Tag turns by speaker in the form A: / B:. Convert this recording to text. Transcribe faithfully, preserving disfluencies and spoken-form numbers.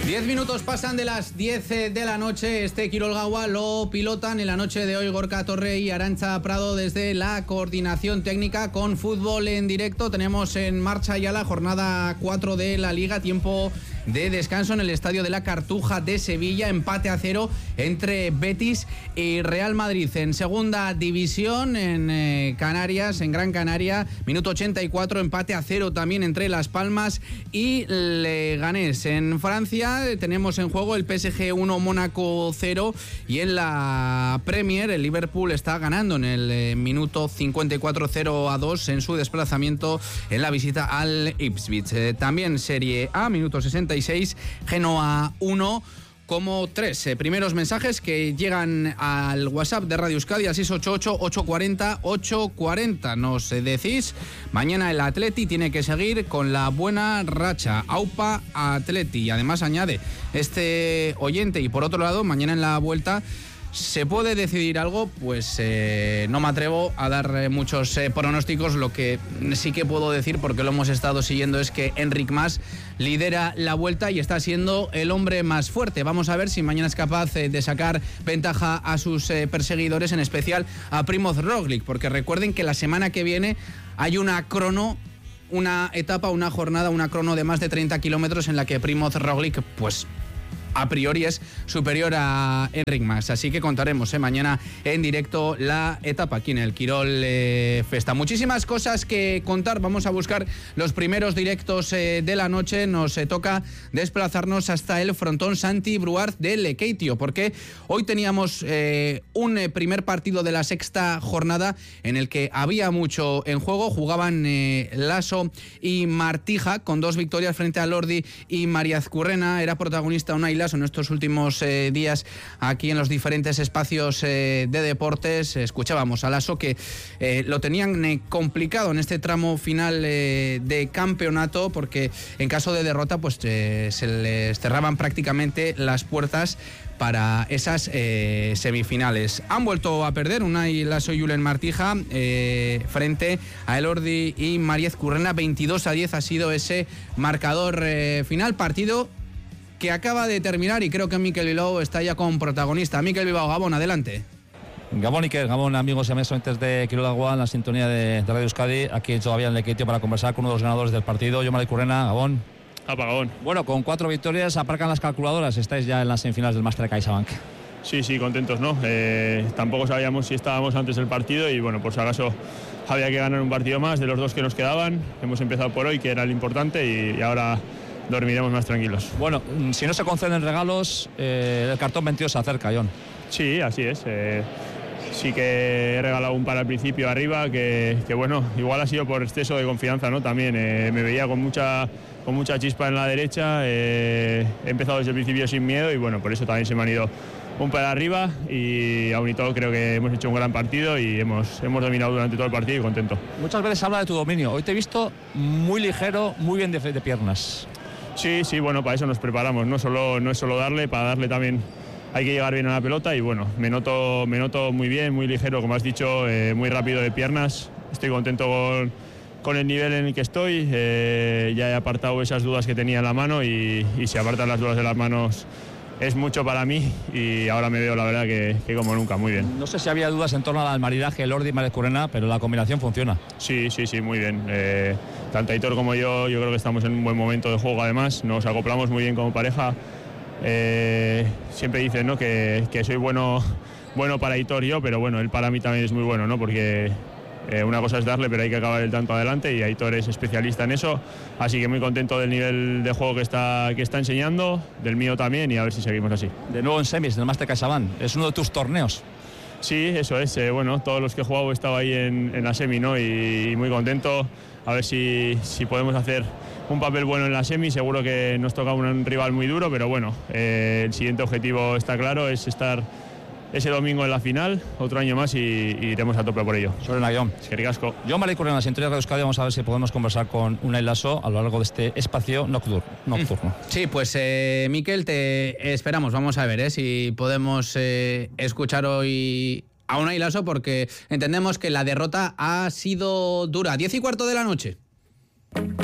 A: Diez minutos pasan de las diez de la noche. Este Kirol Gaua lo pilotan en la noche de hoy Gorka Torre y Arantxa Prado desde la coordinación técnica con fútbol en directo. Tenemos en marcha ya la jornada cuatro de la Liga, tiempo de descanso en el Estadio de la Cartuja de Sevilla, empate a cero entre Betis y Real Madrid. En segunda división, en eh, Canarias, en Gran Canaria, minuto ochenta y cuatro, empate a cero también entre Las Palmas y Leganés. En Francia tenemos en juego el P S G uno, Mónaco cero, y en la Premier el Liverpool está ganando en el eh, minuto cincuenta y cuatro, cero a dos en su desplazamiento en la visita al Ipswich. Eh, también Serie A, minuto sesenta y seis, Genoa uno. Como tres eh, primeros mensajes que llegan al WhatsApp de Radio Euskadi al seis ocho ocho, ocho cuatro cero, ocho cuatro cero. Nos decís, mañana el Atleti tiene que seguir con la buena racha. Aupa Atleti. Y además añade este oyente, y por otro lado, mañana en la vuelta ¿se puede decidir algo? Pues eh, no me atrevo a dar eh, muchos eh, pronósticos. Lo que sí que puedo decir, porque lo hemos estado siguiendo, es que Enric Mas lidera la vuelta y está siendo el hombre más fuerte. Vamos a ver si mañana es capaz eh, de sacar ventaja a sus eh, perseguidores, en especial a Primoz Roglic, porque recuerden que la semana que viene hay una crono, una etapa, una jornada, una crono de más de treinta kilómetros en la que Primoz Roglic, pues a priori es superior a Enric Mas, así que contaremos eh, mañana en directo la etapa aquí en el Kirol eh, Festa. Muchísimas cosas que contar, vamos a buscar los primeros directos eh, de la noche. Nos eh, toca desplazarnos hasta el frontón Santi Bruart de Lekeitio, porque hoy teníamos eh, un eh, primer partido de la sexta jornada en el que había mucho en juego. Jugaban eh, Lasso y Martija con dos victorias frente a Lordi y Mariazcurrena. Era protagonista Unai Lasso en estos últimos eh, días aquí en los diferentes espacios eh, de deportes. Escuchábamos a Lasso que eh, lo tenían eh, complicado en este tramo final eh, de campeonato, porque en caso de derrota pues eh, se les cerraban prácticamente las puertas para esas eh, semifinales. Han vuelto a perder Unai Lasso y Julen Martija eh, frente a Elordi y Mariazcurrena. veintidós a diez ha sido ese marcador eh, final, partido que acaba de terminar, y creo que Mikel Bilbao está ya con protagonista. Mikel Bilbao, Gabón, adelante.
B: Gabón Iker, Gabón amigos y amigas oyentes de Kirol Gaua, en la sintonía de, de Radio Euskadi, aquí todavía en Lekeitio para conversar con uno de los ganadores del partido, Jon Mariazcurrena. Gabón.
C: Apa, Gabón.
B: Bueno, con cuatro victorias aparcan las calculadoras, estáis ya en las semifinales del Máster CaixaBank.
C: Sí, sí, contentos, ¿no? Eh, tampoco sabíamos si estábamos antes del partido y bueno, por si acaso había que ganar un partido más de los dos que nos quedaban. Hemos empezado por hoy, que era el importante, y, y ahora dormiremos más tranquilos.
B: Bueno, si no se conceden regalos, eh, el cartón veintidós se acerca, Jon.
C: Sí, así es. Eh, sí que he regalado un par al principio arriba, que, que bueno, igual ha sido por exceso de confianza, ¿no? También eh, me veía con mucha, con mucha chispa en la derecha, eh, he empezado desde el principio sin miedo y bueno, por eso también se me han ido un par arriba, y aún y todo creo que hemos hecho un gran partido y hemos, hemos dominado durante todo el partido y contento.
B: Muchas veces se habla de tu dominio, hoy te he visto muy ligero, muy bien de, de piernas.
C: Sí, sí, bueno, para eso nos preparamos, no solo no es solo darle, para darle también hay que llegar bien a la pelota, y bueno, me noto, me noto muy bien, muy ligero, como has dicho, eh, muy rápido de piernas. Estoy contento con, con el nivel en el que estoy, eh, ya he apartado esas dudas que tenía en la mano, y, y si apartan las dudas de las manos es mucho para mí, y ahora me veo la verdad que, que como nunca, muy bien.
B: No sé si había dudas en torno al maridaje Lordi y Mariazcurrena, pero la combinación funciona.
C: Sí, sí, sí, muy bien. Eh, tanto Aitor como yo, yo creo que estamos en un buen momento de juego, además, nos acoplamos muy bien como pareja. Eh, siempre dicen, ¿no?, que, que soy bueno, bueno para Aitor y yo, pero bueno, él para mí también es muy bueno, ¿no?, porque Eh, una cosa es darle, pero hay que acabar el tanto adelante, y Aitor es especialista en eso, así que muy contento del nivel de juego que está, que está enseñando, del mío también, y a ver si seguimos así.
B: De nuevo en semis, en el Máster CaixaBank, es uno de tus torneos.
C: Sí, eso es, eh, bueno, todos los que he jugado he estado ahí en, en la semi, ¿no?, y, y muy contento, a ver si, si podemos hacer un papel bueno en la semi. Seguro que nos toca un rival muy duro, pero bueno, eh, el siguiente objetivo está claro, es estar ese domingo en la final, otro año más, y, y iremos a tope por ello.
B: Sorena, Jon.
C: Eskerrik asko.
B: Jon Mariazcurrena, en la sintonía de Euskadi, vamos a ver si podemos conversar con Unai Lasso a lo largo de este espacio nocturno. nocturno.
A: Sí, pues eh, Mikel, te esperamos, vamos a ver eh, si podemos eh, escuchar hoy a Unai Lasso, porque entendemos que la derrota ha sido dura. Diez y cuarto de la noche.